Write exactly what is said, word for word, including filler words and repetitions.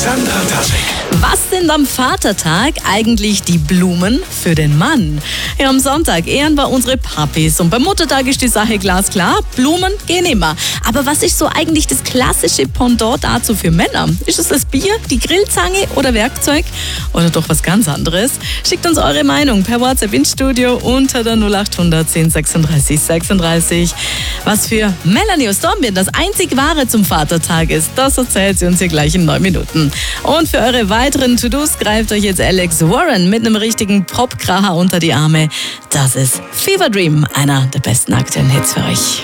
Sandra Taschik. Was sind am Vatertag eigentlich die Blumen für den Mann? Ja, am Sonntag ehren wir unsere Papis und beim Muttertag ist die Sache glasklar, Blumen gehen immer. Aber was ist so eigentlich das klassische Pendant dazu für Männer? Ist es das Bier, die Grillzange oder Werkzeug? Oder doch was ganz anderes? Schickt uns eure Meinung per WhatsApp ins Studio unter der null acht hundert zehn sechsunddreißig sechsunddreißig. Was für Melanie aus Dornbirn das einzig wahre zum Vatertag ist, das erzählt sie uns hier gleich in neun Minuten. Und für eure weiteren To-Dos greift euch jetzt Alex Warren mit einem richtigen Popkracher unter die Arme. Das ist Fever Dream, einer der besten aktuellen Hits für euch.